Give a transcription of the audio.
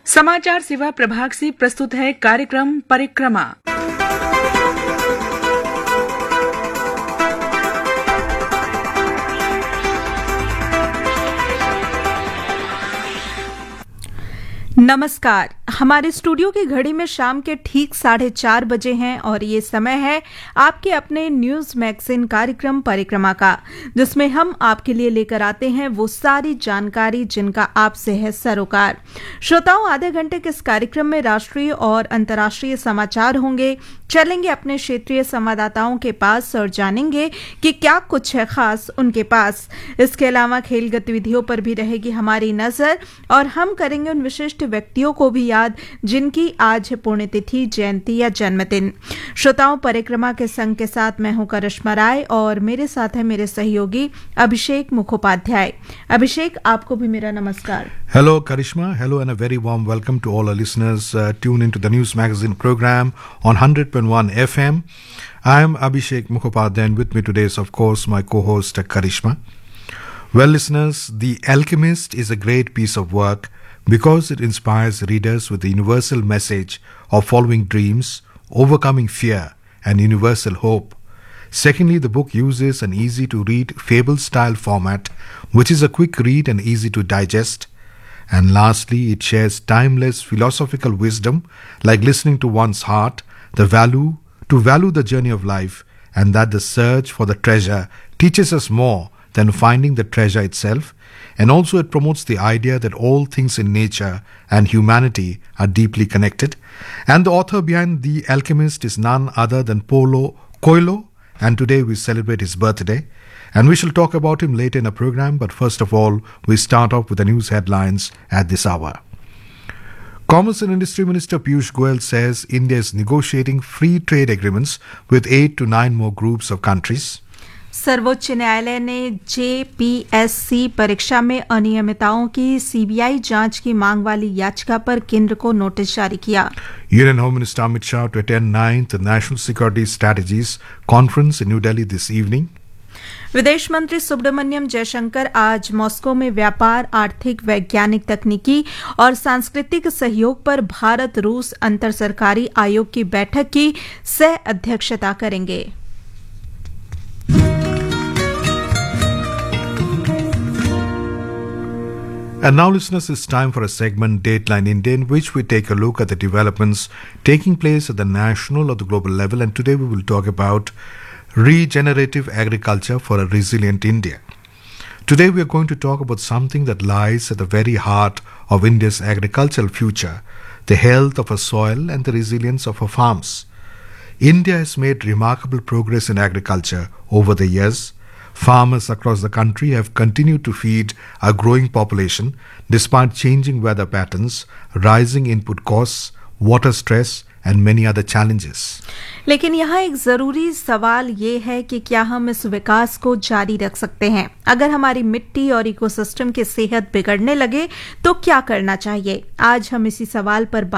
समाचार सेवा प्रभाग से प्रस्तुत है कार्यक्रम परिक्रमा। नमस्कार। हमारे स्टूडियो की घड़ी में शाम के ठीक 4:30 बजे हैं और ये समय है आपके अपने न्यूज मैगजीन कार्यक्रम परिक्रमा का, जिसमें हम आपके लिए लेकर आते हैं वो सारी जानकारी जिनका आपसे है सरोकार। श्रोताओं, आधे घंटे के इस कार्यक्रम में राष्ट्रीय और अंतर्राष्ट्रीय समाचार होंगे। चलेंगे अपने क्षेत्रीय संवाददाताओं के पास और जानेंगे कि क्या कुछ है खास उनके पास। इसके अलावा खेल गतिविधियों पर भी रहेगी हमारी नजर और हम करेंगे उन विशिष्ट व्यक्तियों को भी याद जिनकी आज है पुण्यतिथि, जयंती या जन्मदिन। श्रोताओं, परिक्रमा के संग के साथ मैं हूं करिश्मा राय और मेरे साथ है मेरे सहयोगी अभिषेक मुखोपाध्याय। अभिषेक, आपको भी मेरा नमस्कार। Hello Karishma, hello and a very warm welcome to all our listeners tuned into the News Magazine program on 100.1 FM. I am Abhishek Mukhopadhyay and with me today is of course my co-host Karishma. Well listeners, The Alchemist is a great piece of work because it inspires readers with the universal message of following dreams, overcoming fear and universal hope. Secondly, the book uses an easy-to-read fable-style format, which is a quick read and easy to digest. And lastly, it shares timeless philosophical wisdom, like listening to one's heart, to value the journey of life, and that the search for the treasure teaches us more than finding the treasure itself. And also it promotes the idea that all things in nature and humanity are deeply connected. And the author behind The Alchemist is none other than Paulo Coelho, and today we celebrate his birthday. And we shall talk about him later in the program, but first of all, we start off with the news headlines at this hour. Commerce and Industry Minister Piyush Goyal says India is negotiating free trade agreements with 8 to 9 more groups of countries. सर्वोच्च न्यायालय ने JPSC परीक्षा में अनियमितताओं की CBI जांच की मांग वाली याचिका पर केंद्र को नोटिस जारी किया। Union Home Minister Amit Shah to attend 9th National Security Strategies Conference in New Delhi this evening. विदेश मंत्री सुब्रमण्यम जयशंकर आज मॉस्को में व्यापार, आर्थिक, वैज्ञानिक, तकनीकी और सांस्कृतिक सहयोग पर भारत रूस अंतर सरकारी आयोग की बैठक की सह अध्यक्षता करेंगे। And now listeners, it's time for a segment Dateline India, in which we take a look at the developments taking place at the national or the global level, and today we will talk about regenerative agriculture for a resilient India. Today we are going to talk about something that lies at the very heart of India's agricultural future, the health of our soil and the resilience of our farms. India has made remarkable progress in agriculture over the years. Farmers across the country have continued to feed a growing population despite changing weather patterns, rising input costs, water stress and many other challenges. लेकिन यहाँ एक जरूरी सवाल ये है कि क्या हम इस विकास को जारी रख सकते हैं? अगर हमारी मिट्टी और इकोसिस्टम की सेहत बिगड़ने लगे तो क्या करना चाहिए? आज हम इसी सवाल पर